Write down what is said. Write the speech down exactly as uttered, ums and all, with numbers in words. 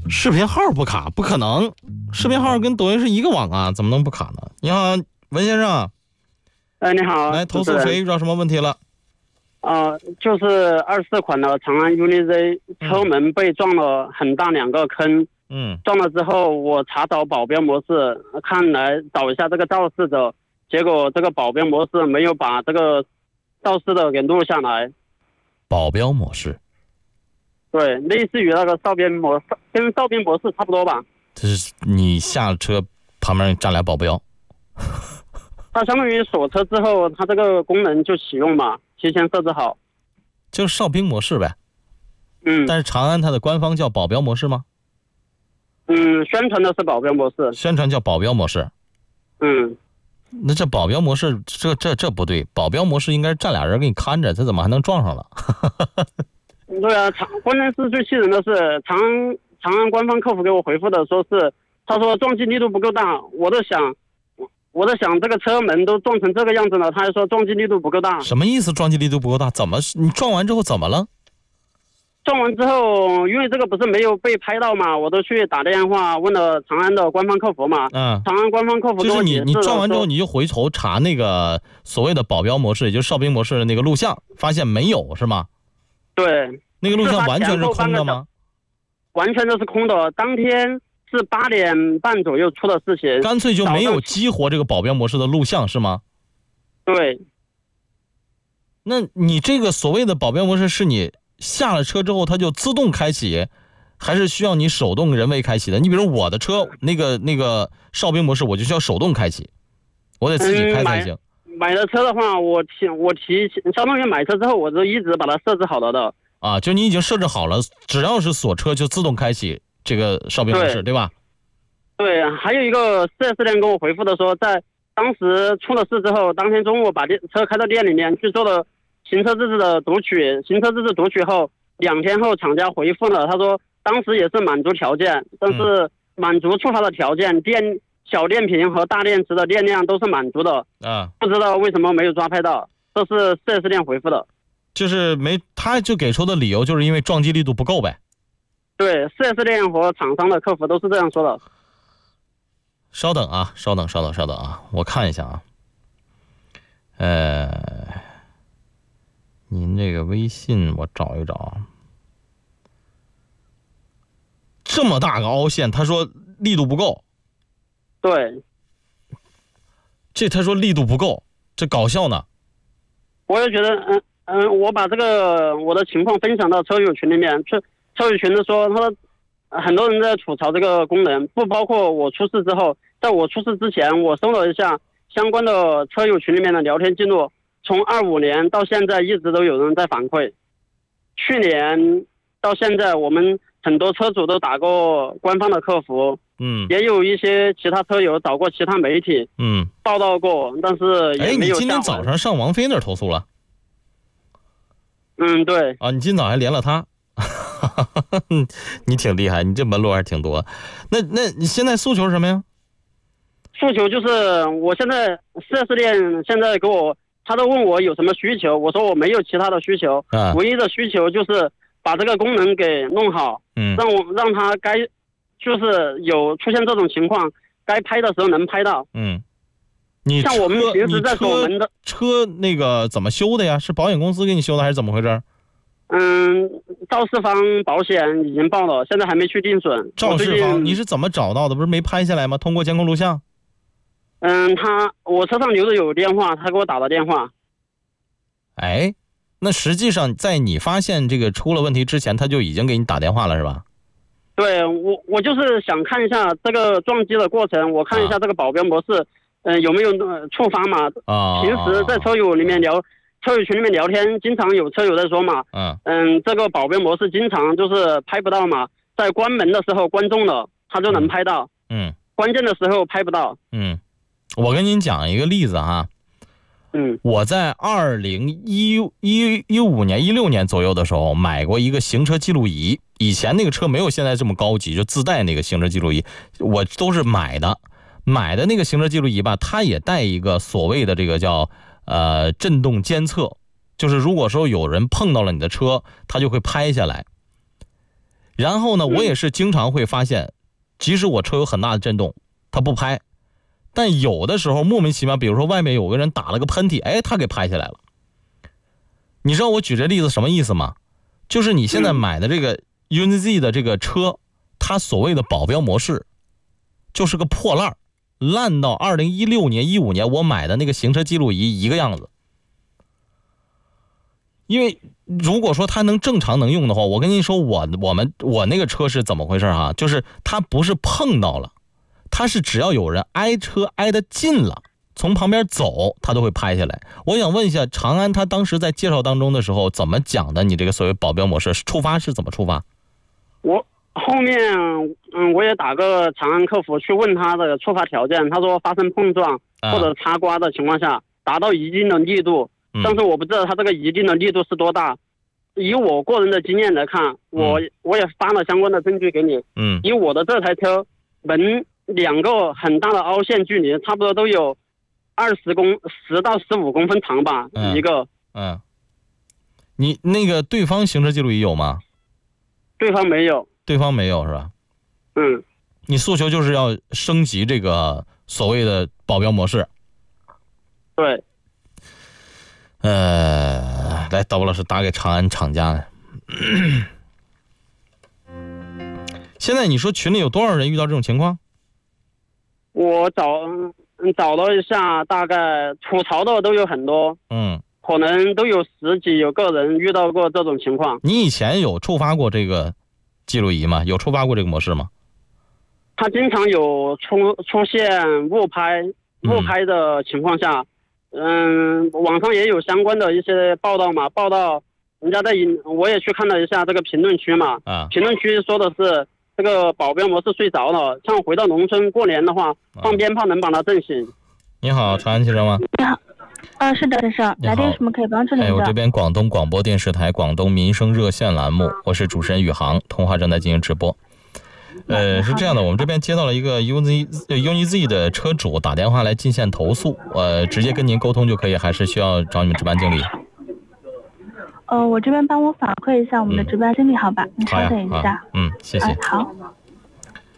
视频号不卡，不可能，视频号跟抖音是一个网啊，怎么能不卡呢？你好，文先生。 哎，你好， 来投诉谁？遇到什么问题了？ 啊、呃，就是二四款的长安 UNI-Z 车门被撞了很大两个坑。 嗯， 撞了之后，我查找保镖模式，看来找一下这个肇事者，结果这个保镖模式没有把这个肇事的给录下来。 保镖模式？ 对，类似于那个哨兵模式，跟哨兵模式差不多吧。 就是你下车旁边站俩保镖。 它相当于锁车之后，它这个功能就启用嘛，提前设置好， 就是哨兵模式呗。 嗯， 但是长安它的官方叫保镖模式吗？ 嗯，宣传的是保镖模式， 宣传叫保镖模式。 嗯， 那这保镖模式，这这这不对，保镖模式应该是站俩人给你看着，他怎么还能撞上了？ 对啊，长关键是最气人的是长安长安官方客服给我回复的，说是他说撞击力度不够大，我在想。我在想，这个车门都撞成这个样子了，他还说撞击力度不够大。 什么意思？撞击力度不够大？怎么？你撞完之后怎么了？ 撞完之后，因为这个不是没有被拍到嘛，我都去打电话问了长安的官方客服嘛。 嗯。 长安官方客服就是你你撞完之后，你就回头查那个所谓的保镖模式，也就是哨兵模式的那个录像，发现没有是吗？ 对。 那个录像完全是空的吗？ 完全都是空的。当天是八点半左右出的事情， 干脆就没有激活这个保镖模式的录像是吗？ 对。 那你这个所谓的保镖模式是你下了车之后它就自动开启，还是需要你手动人为开启的？你比如我的车那个那个哨兵模式，我就需要手动开启，我得自己开才行。 嗯、买, 买了车的话，我提我提相当于买车之后，我就一直把它设置好了的。 啊，就你已经设置好了，只要是锁车就自动开启这个哨兵模式， 对, 对吧？ 对，还有一个 四 S 店跟我回复的说，在当时出了事之后，当天中午把车开到店里面去做了行车日志的读取，行车日志读取后，两天后厂家回复了，他说当时也是满足条件，但是满足触发的条件，电小电瓶和大电池的电量都是满足的， 啊， 不知道为什么没有抓拍到，这是 四 S 店回复的。 就是没，他就给出的理由就是因为撞击力度不够呗。 对， 四 S 店和厂商的客服都是这样说的。 稍等啊，稍等，稍等，稍等啊，我看一下啊。呃，您这个微信我找一找啊。这么大个凹陷，他说力度不够。 对。 这他说力度不够，这搞笑呢。 我也觉得，嗯嗯，我把这个我的情况分享到车友群里面去，车友群的说，他说很多人在吐槽这个功能，不包括我出事之后，在我出事之前，我搜了一下相关的车友群里面的聊天记录，从二五年到现在一直都有人在反馈。去年到现在，我们很多车主都打过官方的客服， 嗯， 也有一些其他车友找过其他媒体， 嗯， 报道过，但是也没有下文。 哎，你今天早上上王菲那儿投诉了？ 嗯，对。 啊，你今早还连了他。你挺厉害，你这门路还挺多。那那你现在诉求是什么呀？ 诉求就是我现在 四 S 店现在给我，他都问我有什么需求，我说我没有其他的需求，啊、唯一的需求就是把这个功能给弄好， 嗯， 让我让他该就是有出现这种情况，该拍的时候能拍到。 嗯，你像我们平时在锁门的车那个怎么修的呀？是保险公司给你修的还是怎么回事？ 嗯，肇事方保险已经报了，现在还没去定损。 肇事方你是怎么找到的？不是没拍下来吗？通过监控录像？ 嗯，他我车上留着有电话，他给我打的电话。 哎，那实际上在你发现这个出了问题之前，他就已经给你打电话了是吧？ 对，我我就是想看一下这个撞击的过程，我看一下这个保镖模式，嗯、啊呃，有没有触发嘛？ 啊， 平时在车友里面聊。车友群里面聊天，经常有车友在说嘛， 嗯嗯，这个保镖模式经常就是拍不到嘛，在关门的时候关中了，他就能拍到， 嗯， 关键的时候拍不到， 嗯，我跟您讲一个例子哈， 嗯， 我在二零一一一五年一六年左右的时候买过一个行车记录仪，以前那个车没有现在这么高级，就自带那个行车记录仪，我都是买的，买的那个行车记录仪吧，它也带一个所谓的这个叫。呃，震动监测，就是如果说有人碰到了你的车，它就会拍下来。 然后呢，我也是经常会发现，即使我车有很大的震动，它不拍，但有的时候莫名其妙，比如说外面有个人打了个喷嚏，哎，它给拍下来了。你知道我举这例子什么意思吗？就是你现在买的这个 U N Z 的这个车，它所谓的保镖模式，就是个破烂，烂到二零一六年、一五年我买的那个行车记录仪一个样子。因为如果说它能正常能用的话，我跟您说，我我们我那个车是怎么回事啊？就是它不是碰到了，它是只要有人挨车挨得近了，从旁边走，它都会拍下来。我想问一下，长安他当时在介绍当中的时候怎么讲的？你这个所谓保镖模式触发是怎么触发？ 我后面嗯，我也打个长安客服去问他的触发条件，他说发生碰撞或者擦刮的情况下，达到一定的力度。但是我不知道它这个一定的力度是多大。以我个人的经验来看，我、嗯、我也发了相关的证据给你。 嗯， 以我的这台车门两个很大的凹陷距离，差不多都有二十公十到十五公分长吧， 嗯、 一个。 嗯，你那个对方行车记录仪有吗？ 对方没有。 对方没有是吧？ 嗯。 你诉求就是要升级这个所谓的保镖模式。 对。 呃，来，导播老师打给长安厂家。现在你说群里有多少人遇到这种情况？ 我找找了一下，大概吐槽的都有很多， 嗯， 可能都有十几有个人遇到过这种情况。 你以前有触发过这个记录仪吗？有触发过这个模式吗？ 他经常有出出现误拍误拍的情况下。嗯嗯，网上也有相关的一些报道嘛，报道人家在，我也去看了一下这个评论区嘛， 啊， 评论区说的是这个保镖模式睡着了，像回到农村过年的话，放鞭炮能把他震醒。 你好，长安汽车吗？ 你好，啊，是的，先生，来电有什么可以帮助您的？ 哎，我这边广东广播电视台广东民生热线栏目，我是主持人宇航，通话正在进行直播。呃，是这样的，我们这边接到了一个 U N Z 的车主打电话来进线投诉，呃，直接跟您沟通就可以，还是需要找你们值班经理？ 呃，我这边帮我反馈一下我们的值班经理，好吧？你稍等一下。 嗯，谢谢。 啊、好。